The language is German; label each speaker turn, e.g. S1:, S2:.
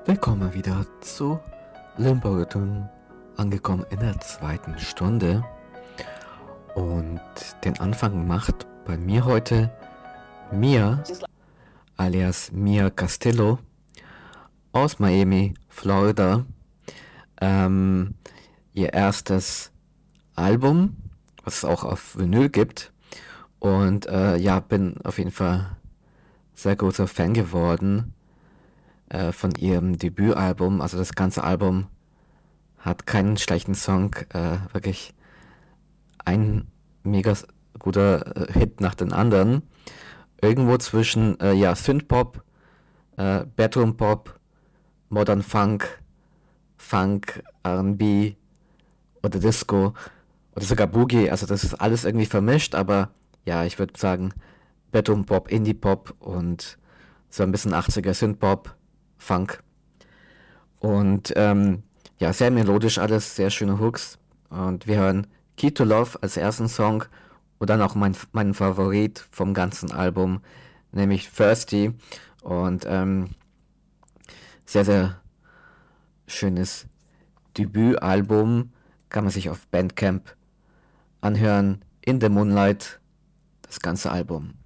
S1: Willkommen wieder zu Limburgerton, angekommen in der zweiten Stunde. Und den Anfang macht bei mir heute Mia, alias Mia Castillo, aus Miami, Florida. Ähm, Ihr erstes Album, was es auch auf Vinyl gibt. Und ja, bin auf jeden Fall sehr großer Fan geworden von ihrem Debütalbum. Also das ganze Album hat keinen schlechten Song, wirklich ein mega guter Hit nach dem anderen. Irgendwo zwischen ja, Synthpop, Bedroom Pop, Modern Funk, Funk, R&B oder Disco oder sogar Boogie. Also das ist alles irgendwie vermischt, aber ja, ich würde sagen Bedroom Pop, Indie Pop und so ein bisschen 80er Synthpop, Funk. Und ja, sehr melodisch alles, sehr schöne Hooks. Und wir hören Key to Love als ersten Song und dann auch mein Favorit vom ganzen Album, nämlich Thirsty. Und sehr, sehr schönes Debütalbum. Kann man sich auf Bandcamp anhören. In the Moonlight, das ganze Album.